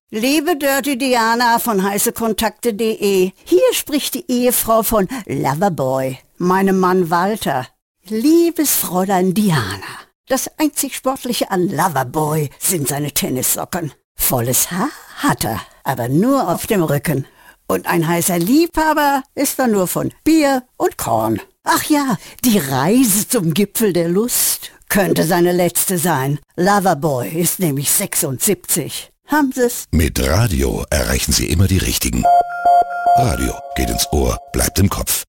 Liebe Dirty Diana von heißekontakte.de, hier spricht die Ehefrau von Loverboy, meinem Mann Walter. Liebes Fräulein Diana, das einzig Sportliche an Loverboy sind seine Tennissocken. Volles Haar hat er, aber nur auf dem Rücken. Und ein heißer Liebhaber ist er nur von Bier und Korn. Ach ja, die Reise zum Gipfel der Lust könnte seine letzte sein. Loverboy ist nämlich 76. Haben Sie's? Mit Radio erreichen Sie immer die Richtigen. Radio geht ins Ohr, bleibt im Kopf.